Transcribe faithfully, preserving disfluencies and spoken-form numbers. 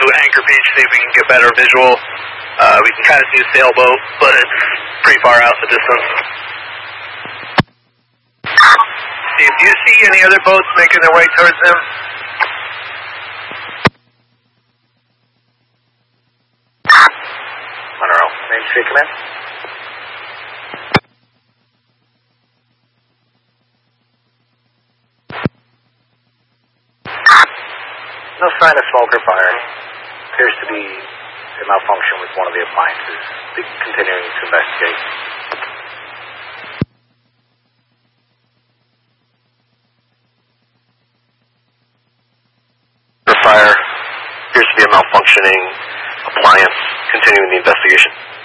anchor beach, see if we can get better visual. Uh, we can kind of see a sailboat, but it's pretty far out in the distance. Steve, do you see any other boats making their way towards them? Monroe, Main Street Command. No sign of smoke or fire. Appears to be a malfunction with one of the appliances. We're continuing to investigate. The fire appears to be a malfunctioning appliance. Continuing the investigation.